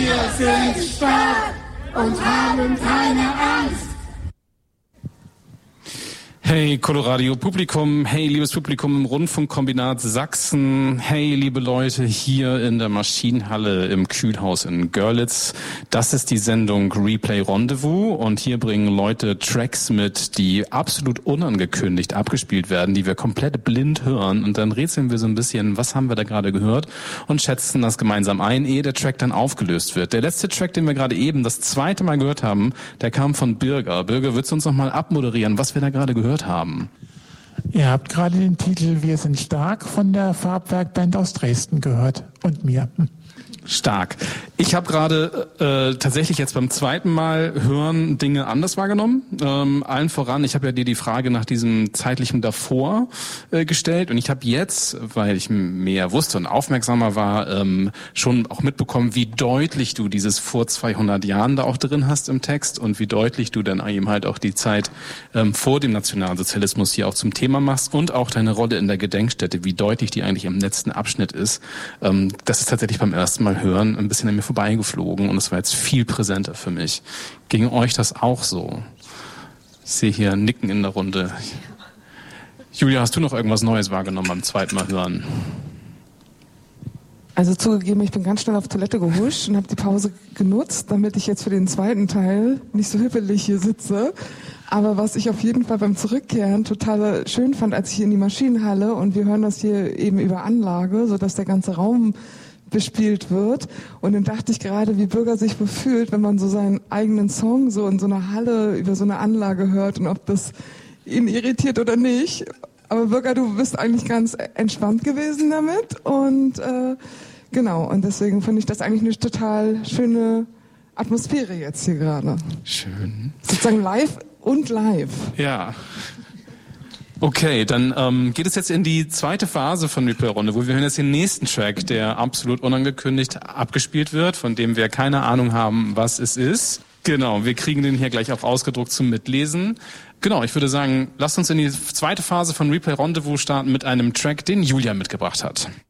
Wir sind stark und haben keine Angst. Hey Coloradio Publikum, hey liebes Publikum im Rundfunkkombinat Sachsen, hey liebe Leute hier in der Maschinenhalle im Kühlhaus in Görlitz. Das ist die Sendung Replay Rendezvous und hier bringen Leute Tracks mit, die absolut unangekündigt abgespielt werden, die wir komplett blind hören und dann rätseln wir so ein bisschen, was haben wir da gerade gehört und schätzen das gemeinsam ein, ehe der Track dann aufgelöst wird. Der letzte Track, den wir gerade eben das zweite Mal gehört haben, der kam von Birger. Birger, würdest du uns noch mal abmoderieren, was wir da gerade gehört haben? Ihr habt gerade den Titel Wir sind stark von der Farbwerkband aus Dresden gehört und mir. Stark. Ich habe gerade tatsächlich jetzt beim zweiten Mal hören Dinge anders wahrgenommen. Allen voran, ich habe ja dir die Frage nach diesem zeitlichen Davor gestellt und ich habe jetzt, weil ich mehr wusste und aufmerksamer war, schon auch mitbekommen, wie deutlich du dieses vor 200 Jahren da auch drin hast im Text und wie deutlich du dann eben halt auch die Zeit vor dem Nationalsozialismus hier auch zum Thema machst und auch deine Rolle in der Gedenkstätte, wie deutlich die eigentlich im letzten Abschnitt ist. Das ist tatsächlich beim ersten Mal hören ein bisschen an mir vorbeigeflogen und es war jetzt viel präsenter für mich. Ging euch das auch so? Ich sehe hier Nicken in der Runde. Julia, hast du noch irgendwas Neues wahrgenommen beim zweiten Mal hören? Also zugegeben, ich bin ganz schnell auf Toilette gehuscht und habe die Pause genutzt, damit ich jetzt für den zweiten Teil nicht so hippelig hier sitze. Aber was ich auf jeden Fall beim Zurückkehren total schön fand, als ich hier in die Maschinenhalle und wir hören das hier eben über Anlage, sodass der ganze Raum bespielt wird. Und dann dachte ich gerade, wie Bürger sich fühlt, wenn man so seinen eigenen Song so in so einer Halle über so eine Anlage hört und ob das ihn irritiert oder nicht. Aber Bürger, du bist eigentlich ganz entspannt gewesen damit und genau. Und deswegen finde ich das eigentlich eine total schöne Atmosphäre jetzt hier gerade. Schön. Sozusagen live und live. Ja. Okay, dann geht es jetzt in die zweite Phase von Replay Rendezvous. Wir hören jetzt den nächsten Track, der absolut unangekündigt abgespielt wird, von dem wir keine Ahnung haben, was es ist. Genau, wir kriegen den hier gleich auch ausgedruckt zum Mitlesen. Genau, ich würde sagen, lasst uns in die zweite Phase von Replay Rendezvous starten mit einem Track, den Julia mitgebracht hat.